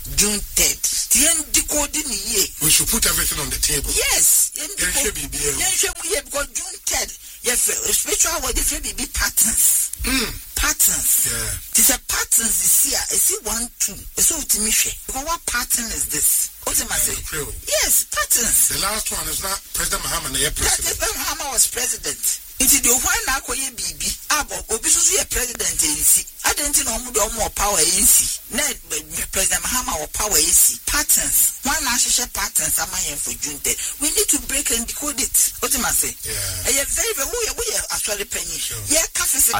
June 3rd. The decoding ye. We should put everything on the table. Yes. Because June 3rd. Yes, spiritual what different be patterns. Patterns. Yeah. These are patterns this year. I see 1, 2. So to me, what pattern is this? What am I saying? Yes, patterns. The last one is not President Mahama. President Mahama was president. It's the one now call you BB. Abo obisu ye president ANC. I don't know more power ANC. Net President Mahama or power ANC. Patterns. One national patterns are my for June 3rd. We need to break and decode it. What am I saying? Yeah. Very we are actually penny. Yeah, physical.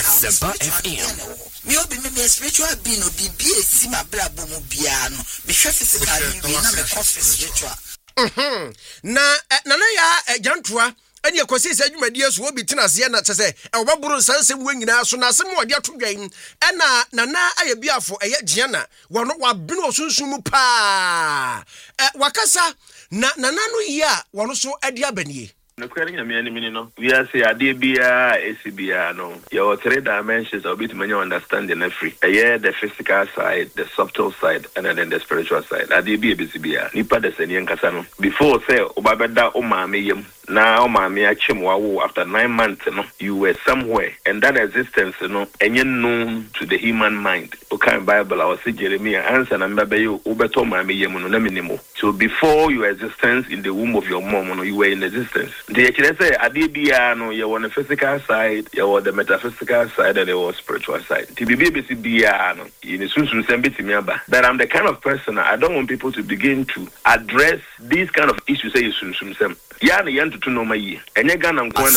Me obi me spiritual being no BB see my brabo mo biano. Be physical me na me spiritual. Na ya jantua eni ekosi se adwumadie so obi tena se na chese e obaburu sansem wanyina so na asem wode atodwan ena na ayabiafo eye giana wono wabene osunsun mu pa wakasa na no ya wono so ade abanie. No kwani nyame ani mini no we are say ade bia esibia no your 3 dimensions of bit many understanding every the physical side, the subtle side, and then the spiritual side. Ade bia besibia nipa de sene nkasa no before say obabeda o maame yem na o maame achim wawo after 9 months no you were somewhere, and that existence no enye known to the human mind. Okay, Bible I was say Jeremiah answer na mbebe you obeto maame yem no na minimo. So before your existence in the womb of your mom no you were in existence. The actually say adibia no you on the physical side, you on the metaphysical side, and you on spiritual side. TBB bia no in sunsun sembiti miaba. But I'm the kind of person I don't want people to begin to address these kind of issues say sunsun sem. Ya na yan to no ma yi. Enye Ghana nko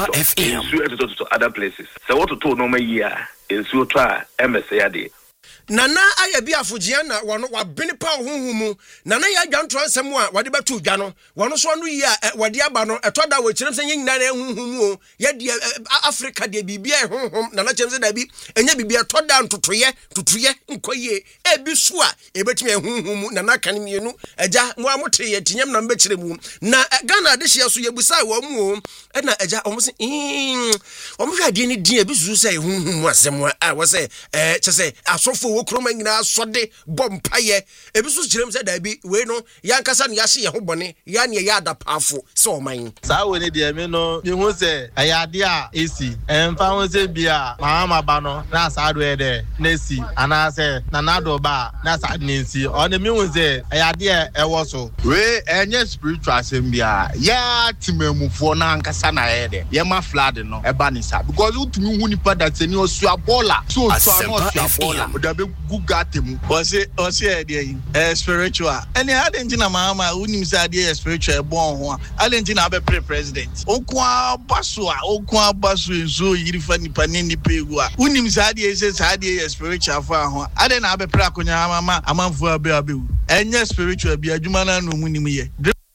na to other places. So what to no ma yi a ensu to a emese ade. Nana ayabiafo giana wono wabene pa honhumu nana ya dwantro ansem a wade betu dwa no wono so no yi a wade aba no etoda wo kirem se nyina na honhumu o ye de Africa de bibia honhum nana kirem se da bi enya bibia etoda tutuye nkoye ebi so a ebetumi honhumu nana kan mienu eja mo amotre ye tinyam na mbekire mu na Ghana de hia so yebusa wo mu o na eja omo se hwa de ni din ebi su se honhumu asem a wo se chese asofo wo kroma nyina sode bompaye ebiso kirem se da bi we no yankasa ne yahye ye hobone ya ne ya adapafo se oman sa we ne de me no me hu se ayade a esi emfa hu se bia mama ba no na sa do e de na si ana se na na do ba na sa ne si o ne me hu se ayade e wo so we enye spiritual sem bia ya timamufo na ankasa na e de ye ma flood no e ba ni sa because utumi hu nipa that ni osu abola so osu no osu abola Gugatim was it spiritual and I didn't know mama unim said spiritual born I didn't know president okwa basu so yirifani panini pegua unim said spiritual for I didn't have a prakonya mama amanfo abeabe enye spiritual bi adwuma na no munim ye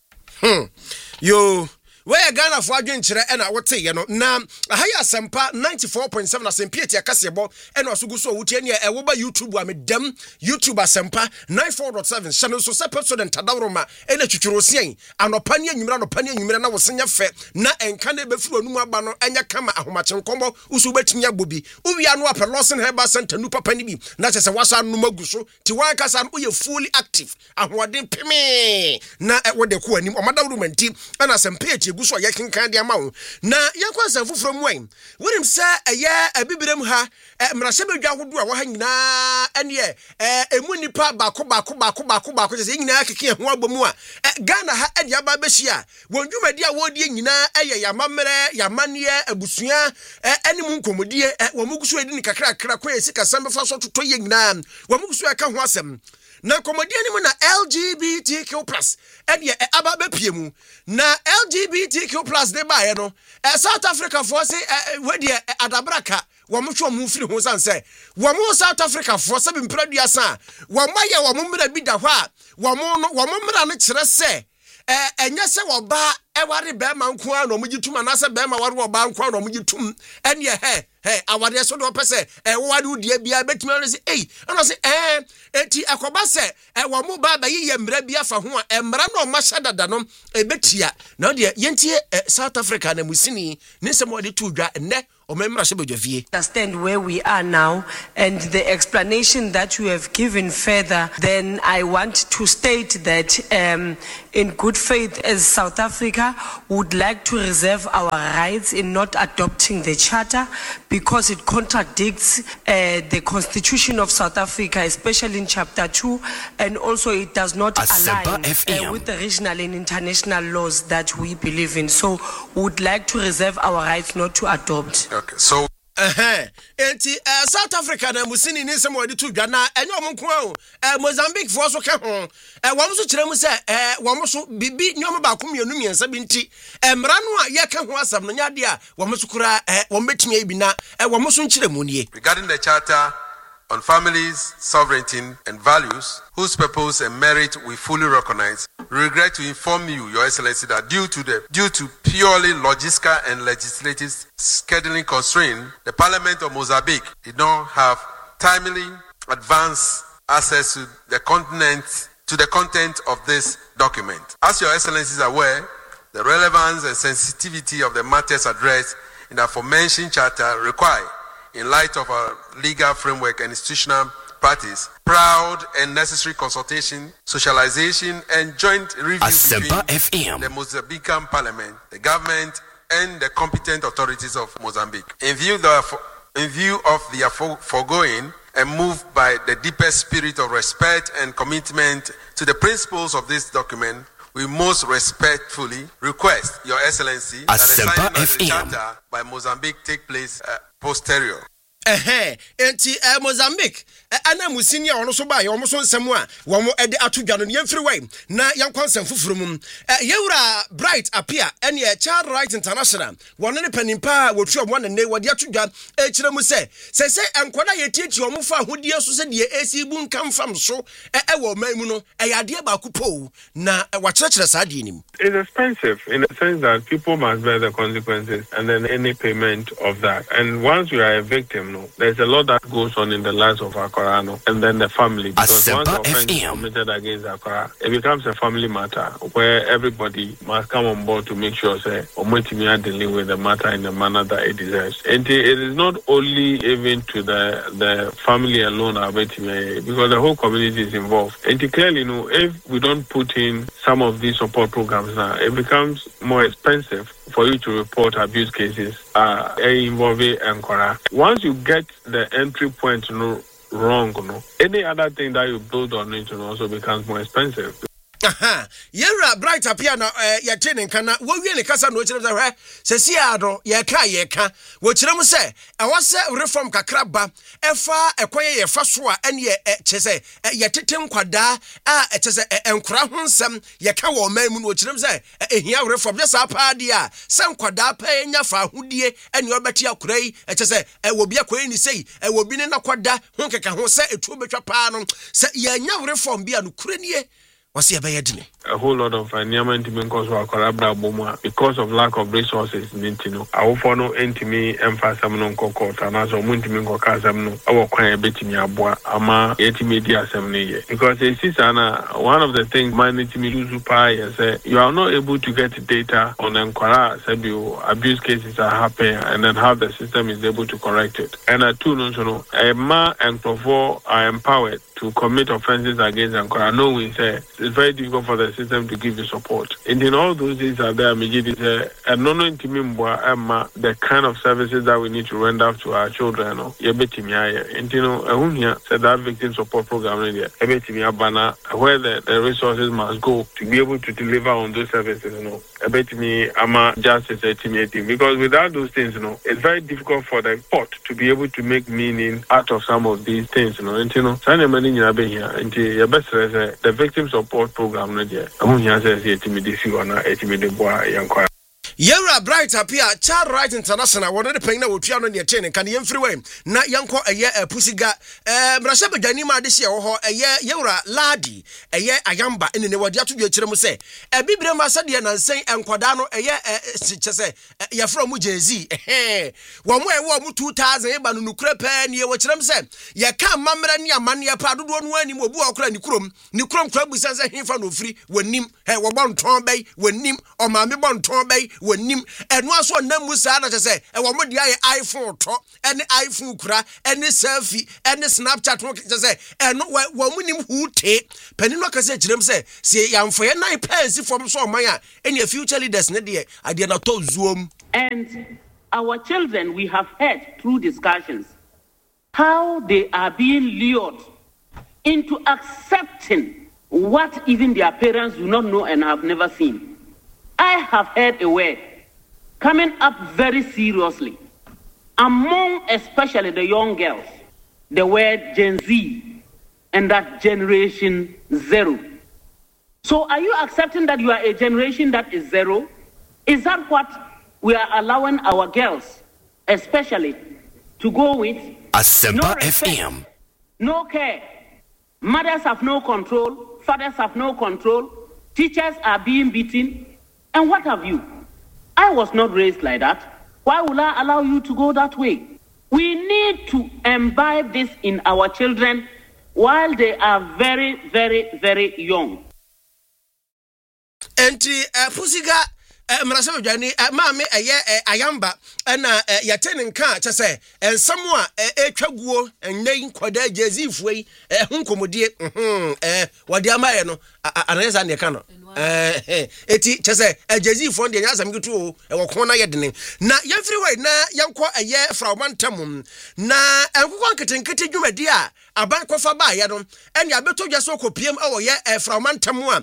yo where Ghana for adwenkyere na wote ye no na ahaya sempa 94.7 na sempieti akasebo na osuguso wotie ne e wo ba YouTube amedam YouTube asempa 94.7 channel so episode ntadawroma na twitwiro sian anopa ne anyumira na wosenya fe na enka na befuru onum aba no enya kama ahomakyenkombo usu betimi agbobi uwia no apelosin heba center nu papa ni bi na chese wasa no maguso ti wan kasa no ye fully active ahoden peme na wo de ko anim omadawroma nti na sempieti guso ye kenkan dia mawo na yakwansa fufuro mwen wonim se eye abibirem ha mrahye bedwa hodo a wo ha nyina ene emu nipa bako se nyina keke ho abomu a Ghana ha ade aba behia wondwumadi a wodie nyina eye yamamere yamanie abusua ene mu nkomodie wo muguso edi ni kakra kwa esika sambe fa so toto ye nyina wo muguso aka ho asem na komodie ni mu na LGBTQ+ ede aba bepie mu na LGBTQ+ de bae no South Africa for say wedi adabraka wo mo hwo mo firi ho sanse wo mo South Africa for say bimpraduasa wo maye wo mo mra bi da hɔ a wo mo mra no kire se enya se wo ba eware be ma nko a no mo gitum anase be ma ware wo ba nko a no mo gitum ene awade so do pese wo wade udie bia betumi no se ana se eti akoba se wo mo ba ye mra bia fa ho a mra no ma hyadada no ebetia na de yentie South Africa na musini ne se mo de tu dwa ne omemra shebodwafie. Understand where we are now and the explanation that you have given further, then I want to state that in good faith as South Africa would like to reserve our rights in not adopting the charter because it contradicts the Constitution of South Africa, especially in Chapter 2, and also it does not align with the regional and international laws that we believe in. So we would like to reserve our rights not to adopt. Okay, so enti South Africa na musini ni nsem wadi to dwa na enye omnko Mozambique fo so ka ho wom so kire mu se wom so bibi nyom ba kom yenu miensa bi nti emra no a ye ka ho asam no nyade a wom so kura wom betimi bi na wom so nkire mu nie. Regarding the charter on families, sovereignty, and values, whose purpose and merit we fully recognize, we regret to inform you, Your Excellency, that due to purely logistical and legislative scheduling constraints, the Parliament of Mozambique did not have timely advance access to the content of this document. As Your Excellency is aware, the relevance and sensitivity of the matters addressed in the aforementioned charter require, in light of our legal framework and institutional practice, proud and necessary consultation, socialization, and joint review between the Mozambican Parliament, the government, and the competent authorities of Mozambique. In view of the foregoing, and moved by the deepest spirit of respect and commitment to the principles of this document, we most respectfully request, Your Excellency, that the signing of the charter by Mozambique take place posterior. Enti Mozambique ana musinia ono so ba ye omo so nsem a wo mo ede atodwa no yemfiri wai na yankwansem fufuru mum yewura Bright Apia ene Child Rights International wonne ne panimpa wotu omo na ne wode atodwa kire mu se enkoda yetietie omo fa ahodie so se de AC bu nkam fam so wo mamu no yade ba kupo na wa kire sa de nim. It's expensive in the sense that people must bear the consequences and then any payment of that. And once you are a victim, there's a lot that goes on in the lives of Akora, and then the family. Because once the offense is committed against Akora, it becomes a family matter where everybody must come on board to make sure that Omotimia dealing with the matter in the manner that it deserves. And it is not only even to the family alone, because the whole community is involved. And clearly, if we don't put in some of these support programs now, it becomes more expensive for you to report abuse cases involving Ankara. Once you get the entry point wrong, any other thing that you build on it also becomes more expensive. Yera Bright Apia na yatene kana wo wie ne kasa no kire hwe sesi ado ye ka wo kire mu se wose reform kakraba efa ekoye ye fa so a ene ye chese ye tete nkwada a chese enkura ho nsem ye ka wo mamu no kire mu se ehia reform je sa pa de a se nkwada pa enya fa hodie ene obeti akura yi chese wo bia koyi ni sei wo bi ne nakwada ho keka ho se etu betwa pa no se ye nya reform bia no kure nie. A whole lot of because of lack of resources. I will follow Entimi Emphasamno Court and as a Muntimingo Casamno, our quiet betting Yabua, Ama, Etimedia Assembly. Because this is one of the things Manitimizu Pai said, you are not able to get data on Enquara, said you abuse cases are happening, and then how the system is able to correct it. And a Ma and Provo are empowered to commit offenses against Ankara, knowing it's very difficult for the system to give you support. And in all those things are there, the kind of services that we need to render to our children. And said that victim support program where the resources must go to be able to deliver on those services. Because without those things, it's very difficult for the court to be able to make meaning out of some of these things. The victim support program Yera Bright Apia Child Rights International one de paying na wotua no ne tene kan yemfiri we na yanko pusiga brasha bedani ma de hye wo ho Yera Ladi Ayamba ene ne wodi atodwo akire mu se bibire ma sade na nsen enkwada no chese ye from Jay-Z wo mo wo mu 2000 ba no nukura pa ne wo kire mu se ye ka mamra ne amane pa dodo no anim obu akura ni krom kwa busan se hemfa no firi wanim wo bonton bai wanim o maame bonton bai wanim eno aso nam musa na say e wo mode aye iPhone to ene iPhone kura ene selfie ene Snapchat no say eno wo munim hute panino ka say kirem say se yamfo ye nine pence from so man a ene future leaders ne de ade na to zuom. And our children, we have heard through discussions how they are being lured into accepting what even their parents do not know and have never seen. I have heard a word coming up very seriously among especially the young girls, the word Gen Z and that generation zero. So are you accepting that you are a generation that is zero? Is that what we are allowing our girls, especially, to go with? Asempa FM. No care. Mothers have no control. Fathers have no control. Teachers are being beaten. And what have you? I was not raised like that. Why will I allow you to go that way? We need to imbibe this in our children while they are very, very, very young. Enti Pusiga Mrasa Jani Mame Ayamba and Yaten Ka say and someone Twaguo and Nain Quada Jazif way Hunkomodi what the Amayano Anesa Nekano Eti Chase a Jazif one the Yazam Gutu or Kona Yadini. Na everywhere na Yanko a year from one tamum na and one kitten Kitty dear a bank of Abayadon and Yabeto Jasoko PM or ye from one tamua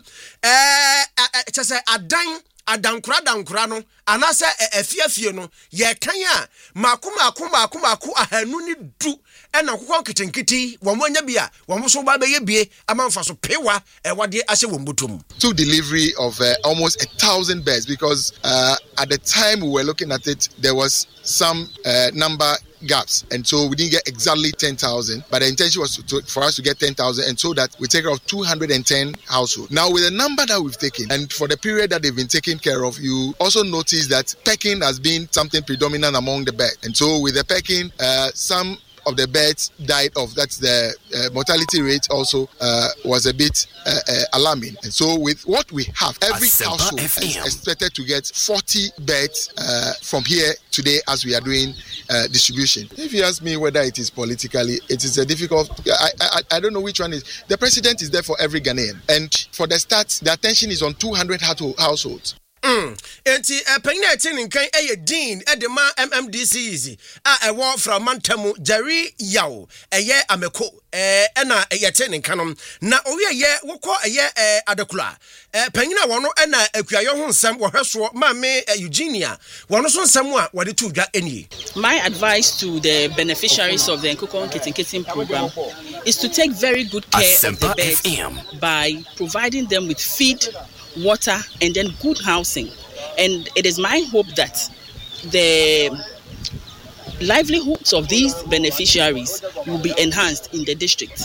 Chase a dime Adankura no anase efiafie no ye kan a maku ahanu ni du ena kokon kitenkiti wo monya bia wo so ba be ye bie amanfa so pewa wade ahye wo mbutum to delivery of almost 1,000 beds because at the time we were looking at it there was some number gaps, and so we didn't get exactly 10,000, but the intention was for us to get 10,000, and so that we take care of 210 households. Now, with the number that we've taken, and for the period that they've been taken care of, you also notice that pecking has been something predominant among the beds, and so with the pecking, some of the beds died off. That's the mortality rate also was a bit alarming. And so with what we have, every household is expected to get 40 beds from here today as we are doing distribution. If you ask me whether it is politically, it is a difficult, I don't know which one is. The president is there for every Ghanaian. And for the stats, the attention is on 200 households. Enti penina etin kan dean edema MMDC easy ewo from Mantamu Jerry Yaw ameko na yetin kanom na owie ye wokọ adakula penina wono na akuayo ho nsam wo hweso mame Eugenia wono so nsam a wode to dwa eni. My advice to the beneficiaries of the Nkukon Kitten program is to take very good care of the birds by providing them with feed, water, and then good housing. And it is my hope that the livelihoods of these beneficiaries will be enhanced in the district.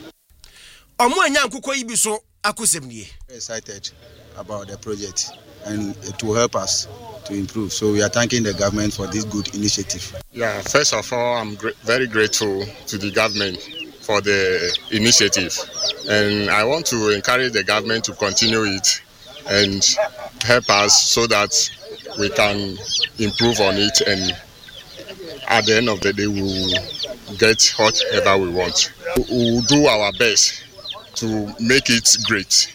Very excited about the project, and it will help us to improve. So we are thanking the government for this good initiative. Yeah, first of all, I'm very grateful to the government for the initiative, and I want to encourage the government to continue it and help us so that we can improve on it, and at the end of the day we will get whatever we want. We will do our best to make it great.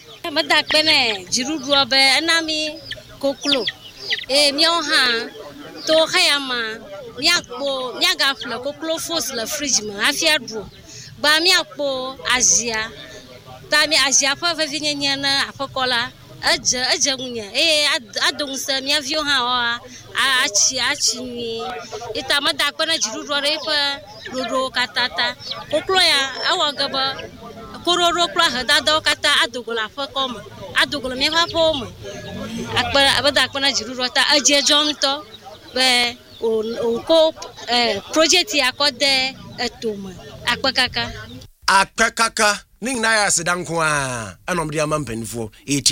Ajagunya adong sa mia view ha achi itama dakona jiru rore pa rodo katata kokloya awagaba kororo kla hada do kata adugola fa kom adugola me fa pom akba abadakona jiru rota aje jomto be ko project yakode etuma akpakaka ning na ya sedanko a anom de amampanifo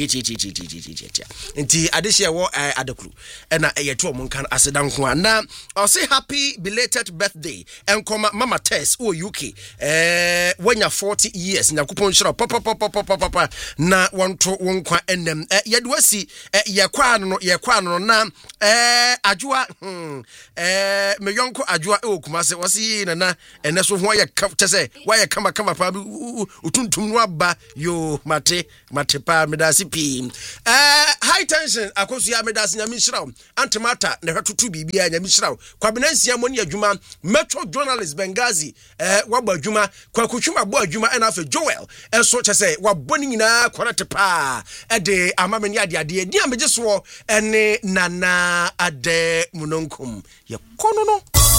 nti adehye wo adekuru na yeto mo kan asedanko a na I say happy belated birthday enkoma mama Tess o UK wanya 40 years nyakopon hira papa na wonto wonkwa enem yedwasi yekwa no na adwoa me yonko adwoa okumase wasi na ene so ho ye chese wa ye kama pa utuntum no aba yo mate pa medasi pi high tension akosu ya medasi nyame hira antimata na hwetoto bibia nyame hira kwabenansia moni adwuma metro journalist Bengazi waba adwuma kwakutwuma bo adwuma na afa Joel enso chese waboni nyina kwarate pa de amameni ade dia mejeso ene nana ade munonkum ye kono no